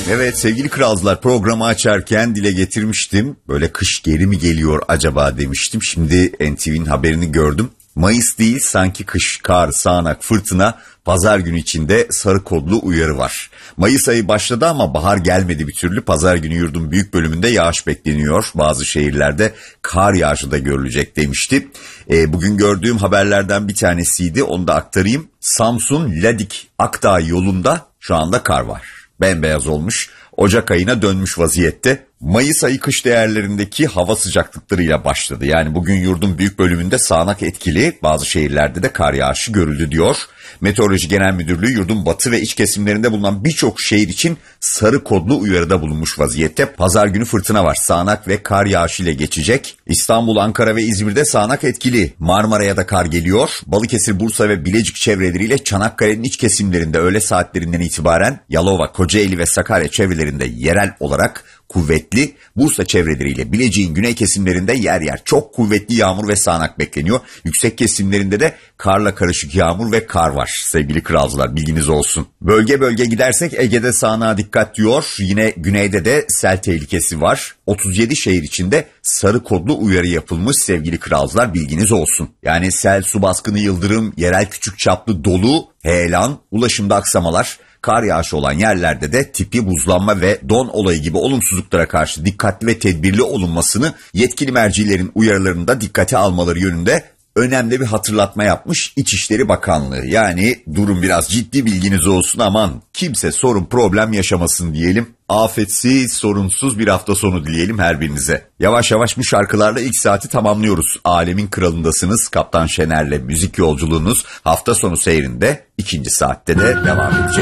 Evet sevgili kralcılar, programı açarken dile getirmiştim. Böyle kış geri mi geliyor acaba demiştim. Şimdi NTV'nin haberini gördüm. Mayıs değil sanki kış, kar, sağanak, fırtına, pazar günü içinde sarı kodlu uyarı var. Mayıs ayı başladı ama bahar gelmedi bir türlü. Pazar günü yurdun büyük bölümünde yağış bekleniyor. Bazı şehirlerde kar yağışı da görülecek demişti. Bugün gördüğüm haberlerden bir tanesiydi, onu da aktarayım. Samsun Ladik Akdağ yolunda şu anda kar var. Bembeyaz olmuş, Ocak ayına dönmüş vaziyette. Mayıs ayı kış değerlerindeki hava sıcaklıklarıyla başladı. Yani bugün yurdun büyük bölümünde sağanak etkili, bazı şehirlerde de kar yağışı görüldü diyor. Meteoroloji Genel Müdürlüğü yurdun batı ve iç kesimlerinde bulunan birçok şehir için sarı kodlu uyarıda bulunmuş vaziyette. Pazar günü fırtına var. Sağanak ve kar yağışı ile geçecek. İstanbul, Ankara ve İzmir'de sağanak etkili. Marmara'ya da kar geliyor. Balıkesir, Bursa ve Bilecik çevreleriyle Çanakkale'nin iç kesimlerinde öğle saatlerinden itibaren Yalova, Kocaeli ve Sakarya çevrelerinde yerel olarak kuvvetli, Bursa çevreleriyle Bilecik'in güney kesimlerinde yer yer çok kuvvetli yağmur ve sağanak bekleniyor. Yüksek kesimlerinde de karla karışık yağmur ve kar var sevgili kralcılar, bilginiz olsun. Bölge bölge gidersek Ege'de sağanağa dikkat diyor. Yine güneyde de sel tehlikesi var. 37 şehir içinde sarı kodlu uyarı yapılmış sevgili kralcılar, bilginiz olsun. Yani sel, su baskını, yıldırım, yerel küçük çaplı dolu, heyelan, ulaşımda aksamalar, kar yağışı olan yerlerde de tipi buzlanma ve don olayı gibi olumsuzluklara karşı dikkatli ve tedbirli olunmasını yetkili mercilerin uyarılarında dikkate almaları yönünde önemli bir hatırlatma yapmış İçişleri Bakanlığı. Yani durum biraz ciddi, bilginiz olsun, aman kimse sorun problem yaşamasın diyelim. Afetsiz, sorunsuz bir hafta sonu dileyelim her birinize. Yavaş yavaş bu şarkılarla ilk saati tamamlıyoruz. Alemin kralındasınız. Kaptan Şener'le müzik yolculuğunuz hafta sonu seyrinde ikinci saatte de devam edecek.